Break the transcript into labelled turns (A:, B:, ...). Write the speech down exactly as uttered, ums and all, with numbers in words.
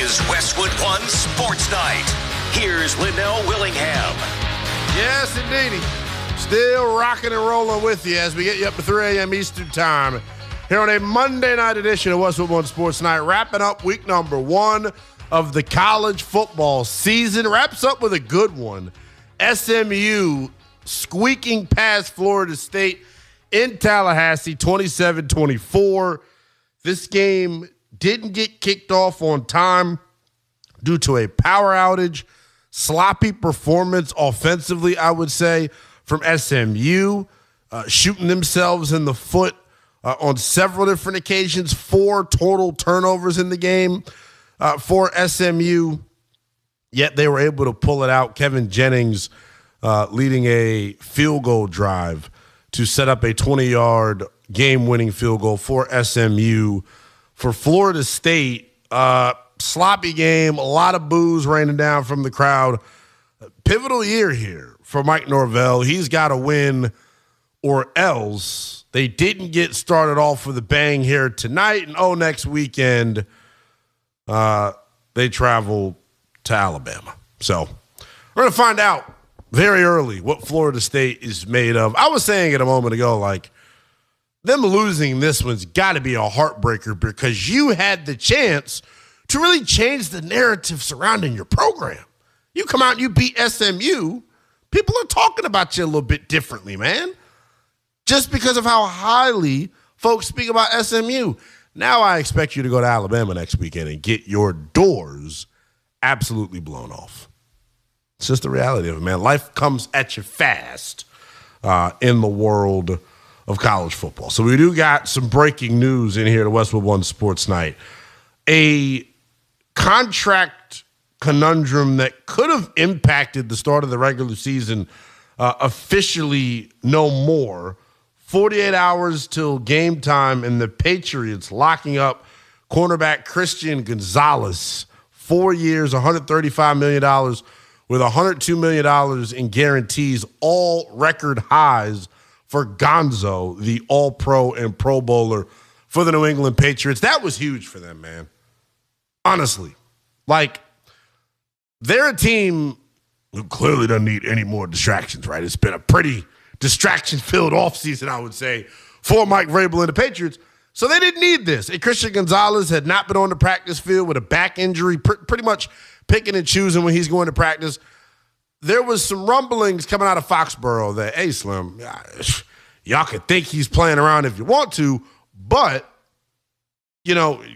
A: is Westwood One Sports Night. Here's Linnell Willingham.
B: Yes, indeedy. Still rocking and rolling with you as we get you up to three a.m. Eastern Time here on a Monday night edition of Westwood One Sports Night, wrapping up week number one of the college football season. Wraps up with a good one. S M U squeaking past Florida State in Tallahassee, twenty-seven twenty-four. This game didn't get kicked off on time due to a power outage. Sloppy performance offensively, I would say, from S M U, uh, shooting themselves in the foot uh, on several different occasions. Four total turnovers in the game uh, for S M U, yet they were able to pull it out. Kevin Jennings uh, leading a field goal drive to set up a twenty-yard game-winning field goal for S M U. For Florida State, uh, sloppy game, a lot of boos raining down from the crowd. Pivotal year here for Mike Norvell. He's got to win or else. They didn't get started off with a bang here tonight. And, oh, next weekend uh, they travel to Alabama. So we're going to find out very early what Florida State is made of. I was saying it a moment ago, like, them losing this one's got to be a heartbreaker because you had the chance to really change the narrative surrounding your program. You come out and you beat S M U, people are talking about you a little bit differently, man. Just because of how highly folks speak about S M U. Now I expect you to go to Alabama next weekend and get your doors absolutely blown off. It's just the reality of it, man. Life comes at you fast uh, in the world of college football. So we do got some breaking news in here at Westwood One Sports Night. A contract conundrum that could have impacted the start of the regular season uh, officially no more. forty-eight hours till game time, and the Patriots locking up cornerback Christian Gonzalez. Four years, one hundred thirty-five million dollars with one hundred two million dollars in guarantees, all record highs for Gonzo, the all-pro and pro bowler for the New England Patriots. That was huge for them, man. Honestly. Like, they're a team who clearly doesn't need any more distractions, right? It's been a pretty distraction-filled offseason, I would say, for Mike Vrabel and the Patriots. So they didn't need this. And Christian Gonzalez had not been on the practice field with a back injury, pr- pretty much picking and choosing when he's going to practice. There was some rumblings coming out of Foxborough that, hey, Slim, y'all can think he's playing around if you want to, but, you know,